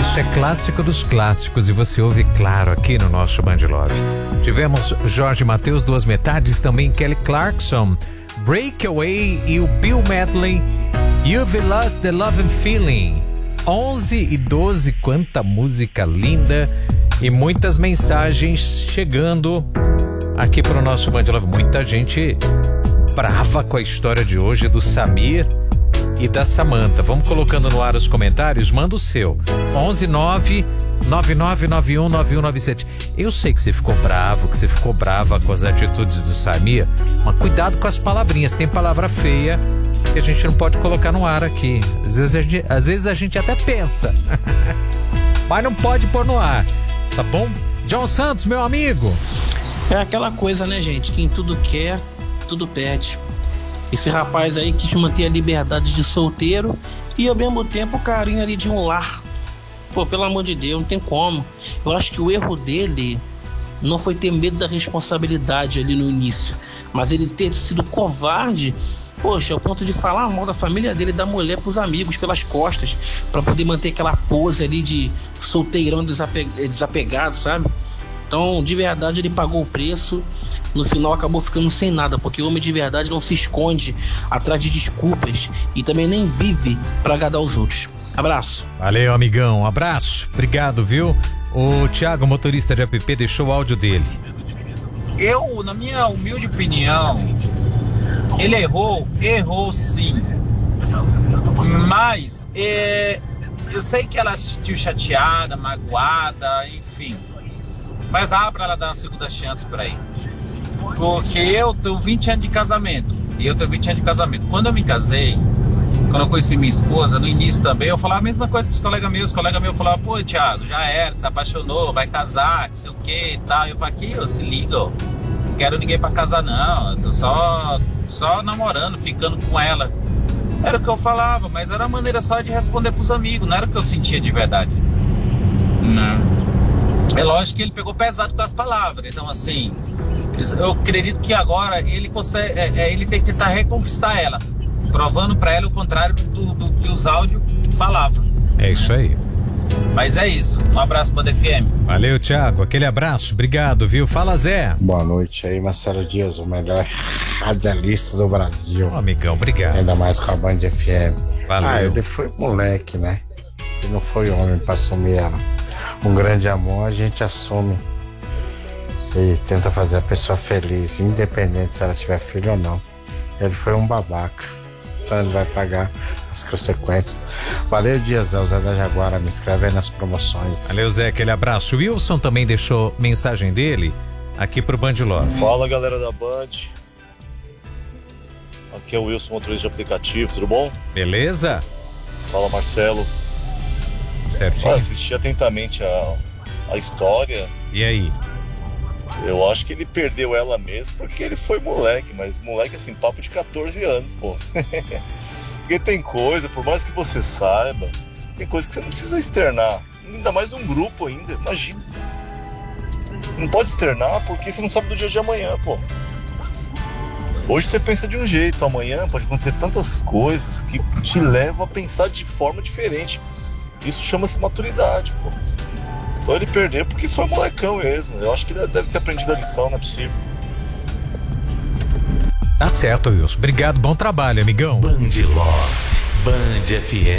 Isso é clássico dos clássicos e você ouve claro aqui no nosso Band Love. Tivemos Jorge Mateus, Duas Metades, também Kelly Clarkson, Breakaway e o Bill Medley, You've Lost the Love and Feeling. 11h12, quanta música linda e muitas mensagens chegando aqui pro nosso Band Love. Muita gente brava com a história de hoje do Samir e da Samantha. Vamos colocando no ar os comentários, manda o seu 11999919197. Eu sei que você ficou bravo, que você ficou brava com as atitudes do Samir, mas cuidado com as palavrinhas, tem palavra feia que a gente não pode colocar no ar aqui. Às vezes a gente até pensa mas não pode pôr no ar, tá bom? John Santos, meu amigo. É aquela coisa, né, gente? Quem tudo quer, tudo pede. Esse rapaz aí quis manter a liberdade de solteiro e ao mesmo tempo o carinho ali de um lar. Pô, pelo amor de Deus, não tem como. Eu acho que o erro dele não foi ter medo da responsabilidade ali no início, mas ele ter sido covarde, poxa, ao ponto de falar mal da família dele, da mulher pros amigos, pelas costas, pra poder manter aquela pose ali de solteirão desapegado, sabe? Então, de verdade, ele pagou o preço. No final acabou ficando sem nada, porque o homem de verdade não se esconde atrás de desculpas e também nem vive pra agradar os outros. Abraço. Valeu, amigão, abraço, obrigado, viu? O Thiago, motorista de app, deixou o áudio dele. Eu, na minha humilde opinião, ele errou sim. Mas eu sei que ela se sentiu chateada, magoada, enfim. Mas dá pra ela dar uma segunda chance pra ele. Porque eu tenho 20 anos de casamento. Quando eu me casei, quando eu conheci minha esposa, no início também, eu falava a mesma coisa pros colegas meus. Os colegas meus falavam, pô, Thiago, já era, se apaixonou, vai casar, não sei o que e tal. Eu falei, aqui, se liga, ó. Não quero ninguém pra casar, não. Eu tô só namorando, ficando com ela. Era o que eu falava, mas era uma maneira só de responder pros amigos, não era o que eu sentia de verdade. Não. É lógico que ele pegou pesado com as palavras, então assim, eu acredito que agora ele consegue, ele tem que tentar reconquistar ela, provando pra ela o contrário do que os áudios falavam. É isso aí. Mas é isso, um abraço para a FM. Valeu, Thiago, aquele abraço, obrigado, viu? Fala, Zé. Boa noite aí, Marcelo Dias, o melhor radialista do Brasil. Amigão, obrigado. Ainda mais com a Band FM. Valeu. Ele foi moleque, né? Ele não foi homem pra assumir ela. Um grande amor a gente assume e tenta fazer a pessoa feliz, independente se ela tiver filho ou não. Ele foi um babaca, então ele vai pagar as consequências. Valeu, Dias, o Zé da Jaguara, me inscreve aí nas promoções. Valeu, Zé, aquele abraço. O Wilson também deixou mensagem dele aqui pro Band Love. Fala, galera da Band, aqui é o Wilson, motorista de aplicativo, tudo bom? Beleza? Fala, Marcelo. Certinho. Assisti atentamente a história. E aí? Eu acho que ele perdeu ela mesmo porque ele foi moleque, mas moleque assim, papo de 14 anos, pô. Porque tem coisa, por mais que você saiba, tem coisa que você não precisa externar, ainda mais num grupo ainda, imagina. Não pode externar porque você não sabe do dia de amanhã, pô. Hoje você pensa de um jeito, amanhã pode acontecer tantas coisas que te levam a pensar de forma diferente. Isso chama-se maturidade, pô. Então ele perdeu porque foi molecão mesmo. Eu acho que ele deve ter aprendido a lição, não é possível. Tá certo, Wilson. Obrigado, bom trabalho, amigão. Band Love, Band FM.